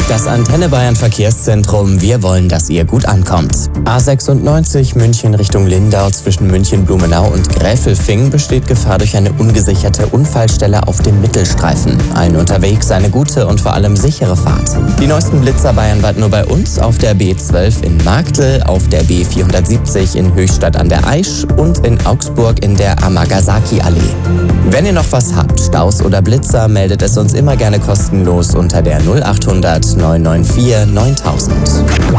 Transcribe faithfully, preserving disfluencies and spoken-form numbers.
Das Antenne Bayern Verkehrszentrum, wir wollen, dass ihr gut ankommt. A sechsundneunzig München Richtung Lindau zwischen München-Blumenau und Gräfelfing besteht Gefahr durch eine ungesicherte Unfallstelle auf dem Mittelstreifen. Allen unterwegs eine gute und vor allem sichere Fahrt. Die neuesten Blitzer bayernweit nur bei uns auf der B zwölf in Marktl, auf der B vierhundertsiebzig in Höchstadt an der Aisch und in Augsburg in der Amagasaki-Allee. Wenn ihr noch was habt, Staus oder Blitzer, meldet es uns immer gerne kostenlos unter der null achthundert neun neun vier neuntausend.